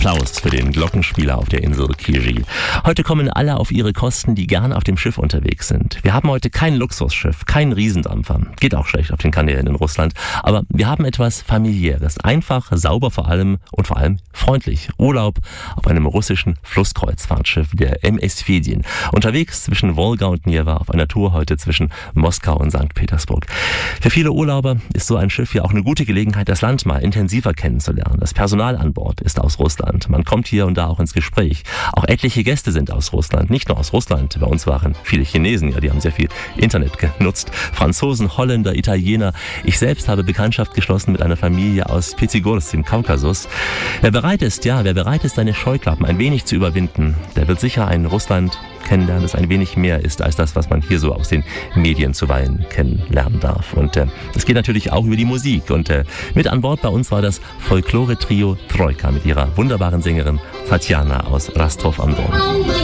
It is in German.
Applaus für den Glockenspieler auf der Insel Kiri. Heute kommen alle auf ihre Kosten, die gern auf dem Schiff unterwegs sind. Wir haben heute kein Luxusschiff, kein Riesendampfer. Geht auch schlecht auf den Kanälen in Russland. Aber wir haben etwas Familiäres. Einfach, sauber vor allem und vor allem freundlich. Urlaub auf einem russischen Flusskreuzfahrtschiff, der MS Fedin. Unterwegs zwischen Wolga und Neva auf einer Tour heute zwischen Moskau und St. Petersburg. Für viele Urlauber ist so ein Schiff ja auch eine gute Gelegenheit, das Land mal intensiver kennenzulernen. Das Personal an Bord ist aus Russland. Man kommt hier und da auch ins Gespräch. Auch etliche Gäste sind aus Russland. Nicht nur aus Russland. Bei uns waren viele Chinesen, ja, die haben sehr viel Internet genutzt. Franzosen, Holländer, Italiener. Ich selbst habe Bekanntschaft geschlossen mit einer Familie aus Pizigorsk im Kaukasus. Wer bereit ist, seine Scheuklappen ein wenig zu überwinden, der wird sicher ein Russland kennenlernen, das ein wenig mehr ist als das, was man hier so aus den Medien zuweilen kennenlernen darf. Und es geht natürlich auch über die Musik. Und mit an Bord bei uns war das Folklore-Trio Troika mit ihrer wunderbaren Sängerin Tatjana aus Rostov am Don.